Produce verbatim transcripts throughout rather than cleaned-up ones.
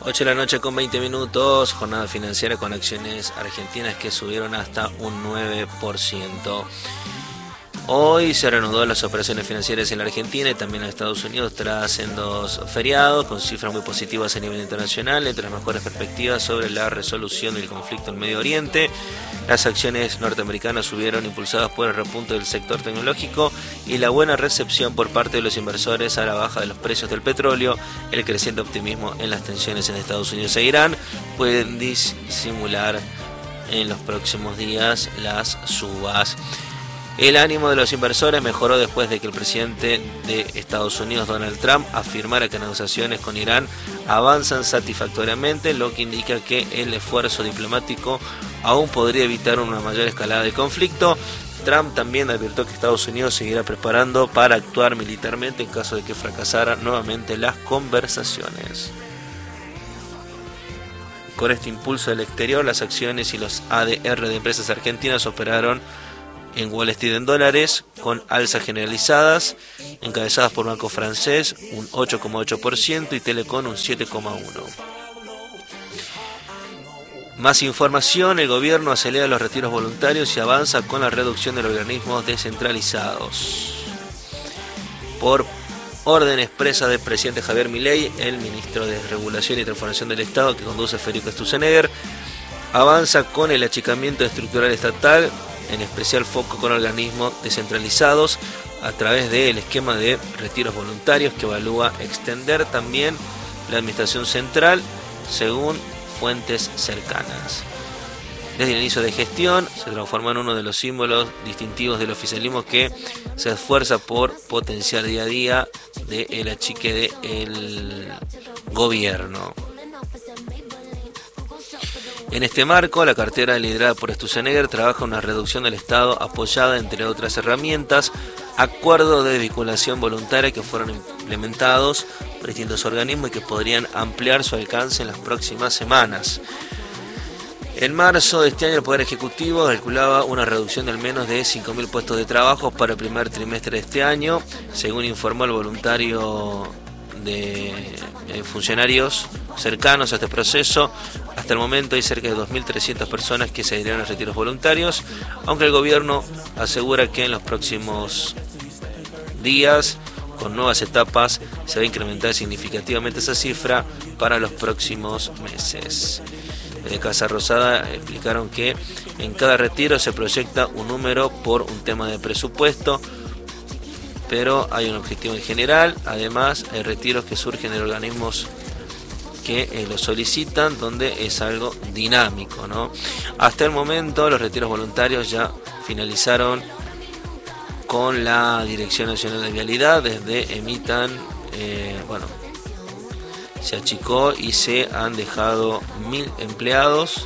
ocho de la noche con veinte minutos, jornada financiera con acciones argentinas que subieron hasta un nueve por ciento. Hoy se reanudó las operaciones financieras en la Argentina y también en Estados Unidos tras sendos feriados, con cifras muy positivas a nivel internacional, entre las mejores perspectivas sobre la resolución del conflicto en Medio Oriente. Las acciones norteamericanas subieron impulsadas por el repunte del sector tecnológico y la buena recepción por parte de los inversores a la baja de los precios del petróleo. El creciente optimismo en las tensiones en Estados Unidos e Irán pueden disimular en los próximos días las subas. El ánimo de los inversores mejoró después de que el presidente de Estados Unidos, Donald Trump, afirmara que negociaciones con Irán avanzan satisfactoriamente, lo que indica que el esfuerzo diplomático aún podría evitar una mayor escalada del conflicto. Trump también advirtió que Estados Unidos seguirá preparando para actuar militarmente en caso de que fracasaran nuevamente las conversaciones. Con este impulso del exterior, las acciones y los A D R de empresas argentinas operaron en Wall Street en dólares, con alzas generalizadas, encabezadas por Banco Francés, un ocho coma ocho por ciento, y Telecom, un siete coma uno por ciento. Más información: el gobierno acelera los retiros voluntarios y avanza con la reducción de los organismos descentralizados. Por orden expresa del presidente Javier Milei, el ministro de Regulación y Transformación del Estado, que conduce Federico Sturzenegger, avanza con el achicamiento estructural estatal, en especial foco con organismos descentralizados, a través del esquema de retiros voluntarios que evalúa extender también la administración central, según fuentes cercanas. Desde el inicio de gestión se transformó en uno de los símbolos distintivos del oficialismo, que se esfuerza por potenciar día a día el achique del gobierno. En este marco, la cartera liderada por Sturzenegger trabaja una reducción del Estado apoyada, entre otras herramientas, acuerdos de vinculación voluntaria que fueron implementados por distintos organismos y que podrían ampliar su alcance en las próximas semanas. En marzo de este año, el Poder Ejecutivo calculaba una reducción de al menos de cinco mil puestos de trabajo para el primer trimestre de este año, según informó el voluntario de eh, funcionarios cercanos a este proceso. Hasta el momento hay cerca de dos mil trescientas personas que se adhirieron a retiros voluntarios, aunque el gobierno asegura que en los próximos días, con nuevas etapas, se va a incrementar significativamente esa cifra para los próximos meses. De Casa Rosada explicaron que en cada retiro se proyecta un número por un tema de presupuesto, pero hay un objetivo en general. Además, hay retiros que surgen de organismos que eh, lo solicitan, donde es algo dinámico, ¿no? Hasta el momento, los retiros voluntarios ya finalizaron con la Dirección Nacional de Vialidad. Desde emitan, eh, bueno, se achicó y se han dejado mil empleados.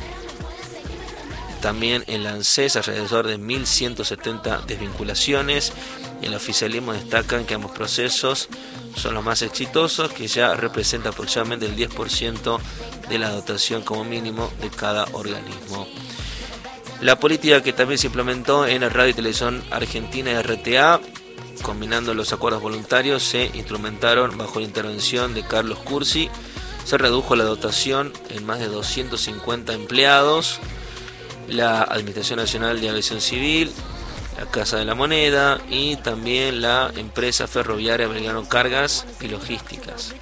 También en la ANSES, alrededor de mil ciento setenta desvinculaciones. Y el oficialismo destacan que ambos procesos son los más exitosos, que ya representa aproximadamente el diez por ciento de la dotación como mínimo de cada organismo. La política que también se implementó en la Radio y Televisión Argentina, R T A, combinando los acuerdos voluntarios, se instrumentaron bajo la intervención de Carlos Cursi. Se redujo la dotación en más de doscientos cincuenta empleados. La Administración Nacional de Aviación Civil, la Casa de la Moneda y también la empresa ferroviaria Belgrano Cargas y Logísticas.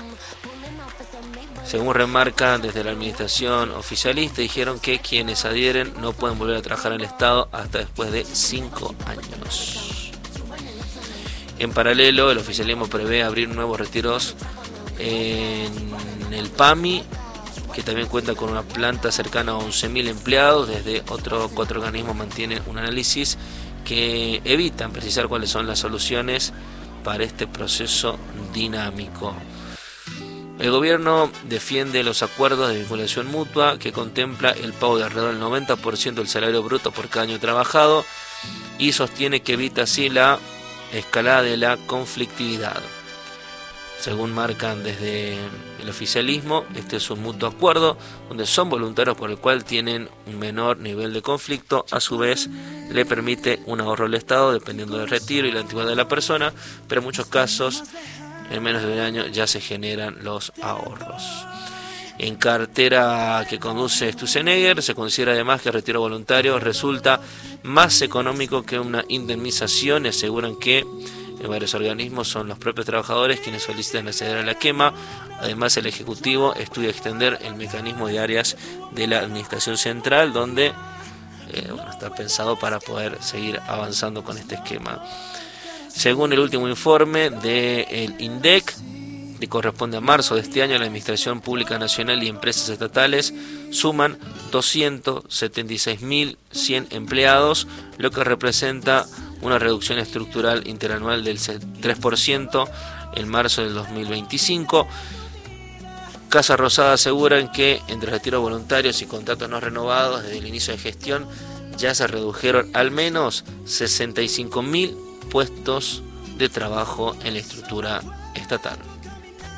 Según remarca desde la administración oficialista, dijeron que quienes adhieren no pueden volver a trabajar en el Estado hasta después de cinco años. En paralelo, el oficialismo prevé abrir nuevos retiros en el P A M I, que también cuenta con una planta cercana a once mil empleados. Desde otros cuatro organismos mantienen un análisis que evitan precisar cuáles son las soluciones para este proceso dinámico. El gobierno defiende los acuerdos de vinculación mutua, que contempla el pago de alrededor del noventa por ciento del salario bruto por cada año trabajado, y sostiene que evita así la escalada de la conflictividad. Según marcan desde el oficialismo, este es un mutuo acuerdo donde son voluntarios, por el cual tienen un menor nivel de conflicto. A su vez, le permite un ahorro al Estado dependiendo del retiro y la antigüedad de la persona, pero en muchos casos, en menos de un año ya se generan los ahorros. En cartera que conduce Sturzenegger se considera además que el retiro voluntario resulta más económico que una indemnización y aseguran que en varios organismos son los propios trabajadores quienes solicitan acceder a la quema. Además, el Ejecutivo estudia extender el mecanismo de áreas de la Administración Central, donde eh, bueno, está pensado para poder seguir avanzando con este esquema. Según el último informe del INDEC, que corresponde a marzo de este año, la Administración Pública Nacional y empresas estatales suman doscientos setenta y seis mil cien empleados, lo que representa una reducción estructural interanual del tres por ciento en marzo del dos mil veinticinco. Casa Rosada aseguran que entre retiros voluntarios y contratos no renovados desde el inicio de gestión ya se redujeron al menos sesenta y cinco mil puestos de trabajo en la estructura estatal.